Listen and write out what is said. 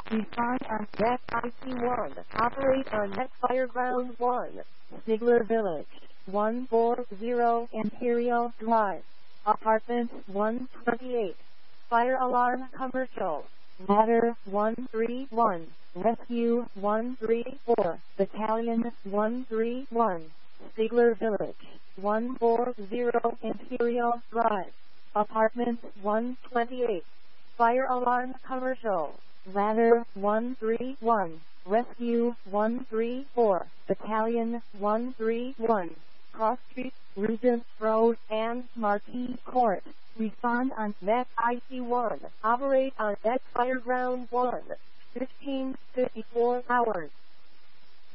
Respond on Net IC1. Operate on Net Fireground 1. Ziegler Village. 140 Imperial Drive. Apartment 128. Fire alarm commercial. Ladder 131. Rescue 134. Battalion 131. Ziegler Village. 140 Imperial Drive. Apartment 128. Fire alarm commercial. Ladder 131. Rescue 134. Battalion 131. Cross Street, Regent Road, and Marquis Court. Respond on Net IC1. Operate on Net Fireground 1. 1554 hours.